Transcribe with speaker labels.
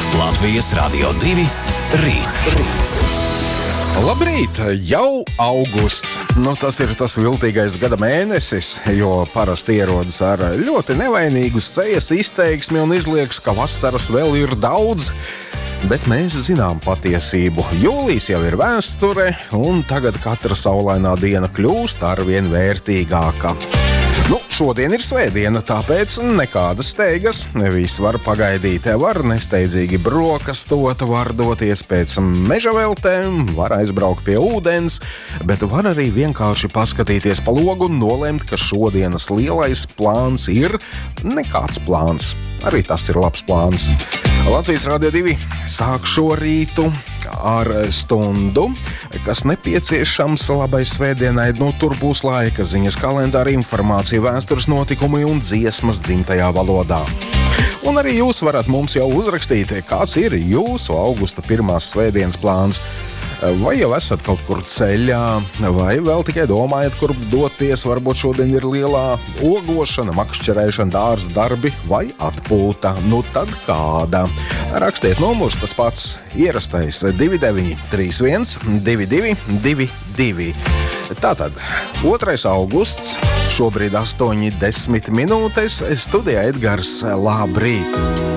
Speaker 1: Latvijas Radio 2 rīts.
Speaker 2: Labrīt, jau augusts. Tas ir tas viltīgais gada mēnesis, jo parasti ierodas ar ļoti nevainīgu sejas izteiksmi un izliekas, ka vasaras vēl ir daudz. Bet mēs zinām patiesību. Jūlijs jau ir vēsture, un tagad katra saulainā diena kļūst arvien vērtīgāka. Šodien ir svētdiena, tāpēc nekādas steigas. Viss var pagaidīt, var nesteidzīgi brokastot, var doties pēc meža veltēm, var aizbraukt pie ūdens, bet var arī vienkārši paskatīties pa logu un nolemt, ka šodienas lielais plāns ir nekāds plāns. Arī tas ir labs plāns. Latvijas Radio 2 sāk šo rītu ar stundu, kas nepieciešams labai svētdienai. Tur būs laika ziņas, kalendāra informācija, vēstures notikumi un dziesmas dzimtajā valodā. Un arī jūs varat mums jau uzrakstīt, kāds ir jūsu augusta pirmās svētdienas plāns. Vai jau esat kaut kur ceļā, vai vēl tikai domājat, kur doties? Varbūt šodien ir lielā ogošana, makšķerēšana, dārza darbi vai atpūta. Tad kāda? Rakstiet numurs, tas pats ierastais 2931 2222. Tātad 2. augusts, šobrīd 8:10 minūtes, studijā Edgars, labrīt!